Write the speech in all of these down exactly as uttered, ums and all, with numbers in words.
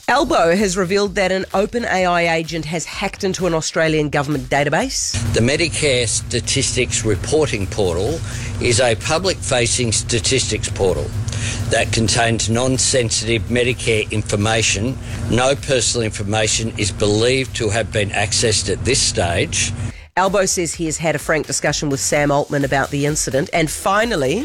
Albo has revealed that an OpenAI agent has hacked into an Australian government database. The Medicare Statistics Reporting Portal is a public-facing statistics portal that contains non-sensitive Medicare information. No personal information is believed to have been accessed at this stage. Albo says he has had a frank discussion with Sam Altman about the incident. And finally,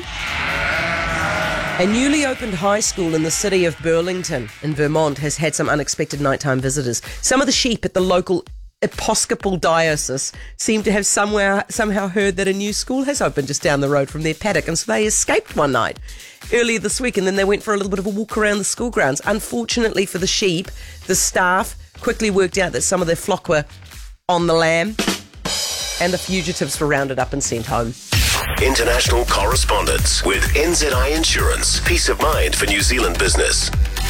a newly opened high school in the city of Burlington in Vermont has had some unexpected nighttime visitors. Some of the sheep at the local Episcopal diocese seem to have somewhere somehow heard that a new school has opened just down the road from their paddock, and so they escaped one night earlier this week, and then they went for a little bit of a walk around the school grounds. Unfortunately for the sheep, the staff quickly worked out that some of their flock were on the lam, and the fugitives were rounded up and sent home. International correspondence with N Z I Insurance. Peace of mind for New Zealand business.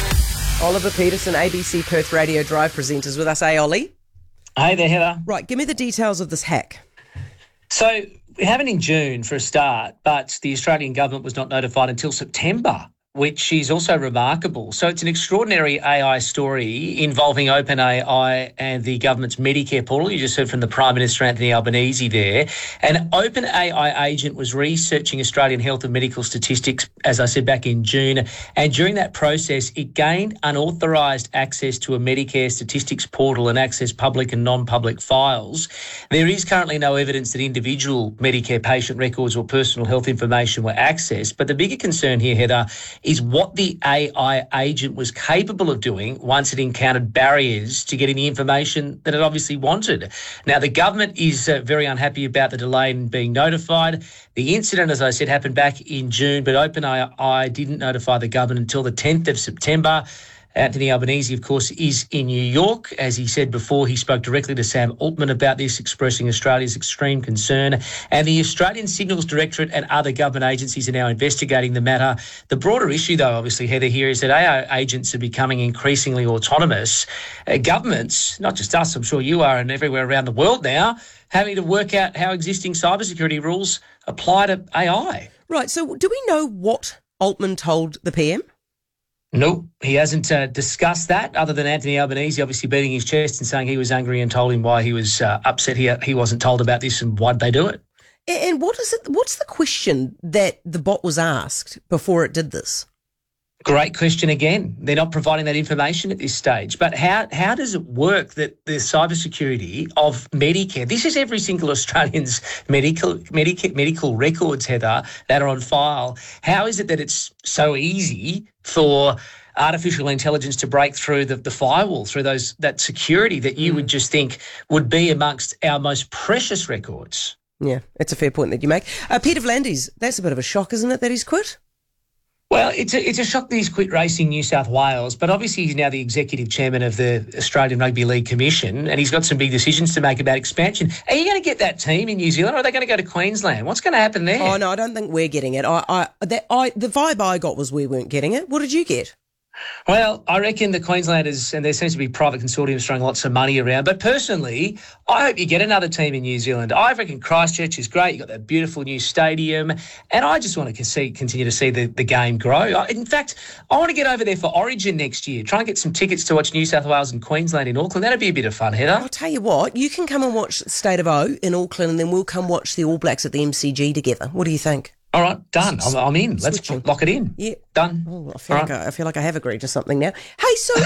Oliver Peterson, A B C Perth Radio Drive presenters with us. Hey, Ollie. Hey there, Heather. Right, give me the details of this hack. So it happened in June for a start, but the Australian government was not notified until September, which is also remarkable. So it's an extraordinary A I story involving OpenAI and the government's Medicare portal. You just heard from the Prime Minister, Anthony Albanese, there. An OpenAI agent was researching Australian health and medical statistics, as I said, back in June. And during that process, it gained unauthorised access to a Medicare statistics portal and accessed public and non-public files. There is currently no evidence that individual Medicare patient records or personal health information were accessed. But the bigger concern here, Heather, is what the A I agent was capable of doing once it encountered barriers to getting the information that it obviously wanted. Now, the government is uh, very unhappy about the delay in being notified. The incident, as I said, happened back in June, but OpenAI didn't notify the government until the tenth of September. Anthony Albanese, of course, is in New York. As he said before, he spoke directly to Sam Altman about this, expressing Australia's extreme concern. And the Australian Signals Directorate and other government agencies are now investigating the matter. The broader issue, though, obviously, Heather, here is that A I agents are becoming increasingly autonomous. Uh, governments, not just us, I'm sure you are, and everywhere around the world now, having to work out how existing cybersecurity rules apply to A I. Right, so do we know what Altman told the P M? No, he hasn't uh, discussed that, other than Anthony Albanese obviously beating his chest and saying he was angry and told him why he was uh, upset he, he wasn't told about this and why'd they do it. And what is it? What's the question that the bot was asked before it did this? Great question again. They're not providing that information at this stage. But how how does it work that the cybersecurity of Medicare, this is every single Australian's medical medical medical records, Heather, that are on file. How is it that it's so easy for artificial intelligence to break through the, the firewall, through those that security that you mm. would just think would be amongst our most precious records? Yeah, it's a fair point that you make. Uh, Peter V'landys, that's a bit of a shock, isn't it, that he's quit? Well, it's a, it's a shock that he's quit Racing New South Wales, but obviously he's now the executive chairman of the Australian Rugby League Commission, and he's got some big decisions to make about expansion. Are you going to get that team in New Zealand, or are they going to go to Queensland? What's going to happen there? Oh, no, I don't think we're getting it. I, I, that, I, the vibe I got was we weren't getting it. What did you get? Well, I reckon the Queenslanders, and there seems to be private consortiums throwing lots of money around, but personally, I hope you get another team in New Zealand. I reckon Christchurch is great. You've got that beautiful new stadium, and I just want to see, continue to see the, the game grow. In fact, I want to get over there for Origin next year, try and get some tickets to watch New South Wales and Queensland in Auckland. That'd be a bit of fun, Heather. I'll tell you what, you can come and watch State of O in Auckland, and then we'll come watch the All Blacks at the M C G together. What do you think? All right, done. I'm, I'm in. Let's Switching. lock it in. Yeah. Done. Oh, I, feel like I, I feel like I have agreed to something now. Hey, so um,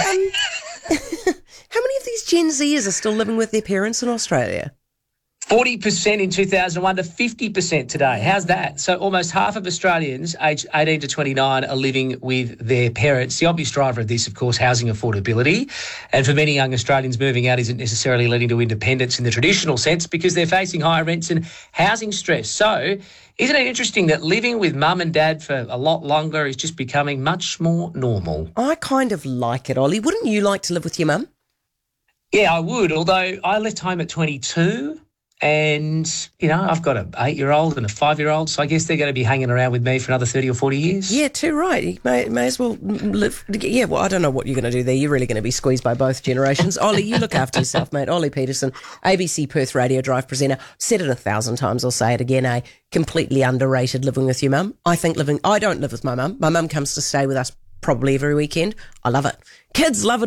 how many of these Gen Zers are still living with their parents in Australia? forty percent in two thousand one to fifty percent today. How's that? So almost half of Australians aged eighteen to twenty-nine are living with their parents. The obvious driver of this, of course, housing affordability. And for many young Australians, moving out isn't necessarily leading to independence in the traditional sense because they're facing higher rents and housing stress. So isn't it interesting that living with mum and dad for a lot longer is just becoming much more normal? I kind of like it, Ollie. Wouldn't you like to live with your mum? Yeah, I would, although I left home at twenty-two. And, you know, I've got an eight-year-old and a five-year-old, so I guess they're going to be hanging around with me for another thirty or forty years. Yeah, too right. You may, may as well live. Yeah, well, I don't know what you're going to do there. You're really going to be squeezed by both generations. Ollie, you look after yourself, mate. Ollie Peterson, A B C Perth Radio Drive presenter. Said it a thousand times, I'll say it again, eh? Completely underrated living with your mum. I think living... I don't live with my mum. My mum comes to stay with us probably every weekend. I love it. Kids love it.